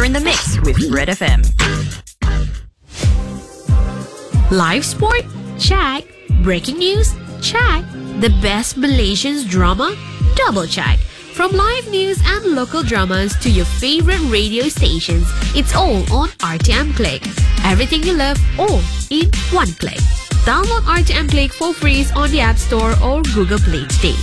You're in the mix with Red FM. Live sport? Check. Breaking news? Check. The best Malaysian drama? Double check. From live news and local dramas to your favorite radio stations, it's all on RTM Click. Everything you love, all in one click. Download RTM Click for free on the App Store or Google Play today.